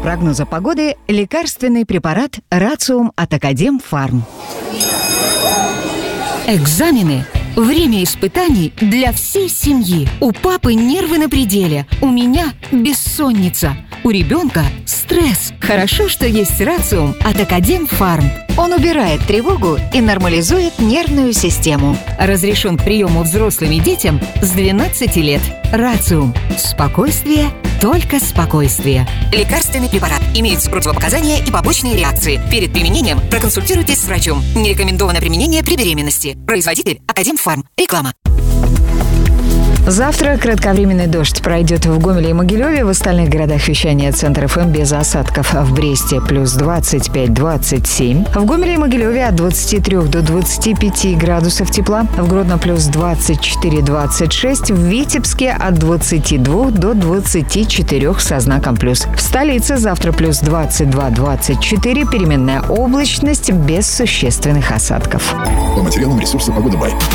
прогноза погоды лекарственный препарат «Рациум» от Академфарм. Экзамены. Время испытаний для всей семьи. У папы нервы на пределе, у меня бессонница, у ребенка стресс. Хорошо, что есть «Рациум» от Академфарм. Он убирает тревогу и нормализует нервную систему. Разрешен к приему взрослым и детям с 12 лет. «Рациум». Спокойствие, только спокойствие. Лекарственный препарат. Имеются противопоказания и побочные реакции. Перед применением проконсультируйтесь с врачом. Не рекомендовано применение при беременности. Производитель Академфарм. Реклама. Завтра кратковременный дождь пройдет в Гомеле и Могилеве. В остальных городах вещания Центр ФМ без осадков. В Бресте плюс 25-27. В Гомеле и Могилеве от 23 до 25 градусов тепла. В Гродно плюс 24-26. В Витебске от 22 до 24 со знаком плюс. В столице завтра плюс 22-24. Переменная облачность без существенных осадков. По материалам ресурса «Погода Бай».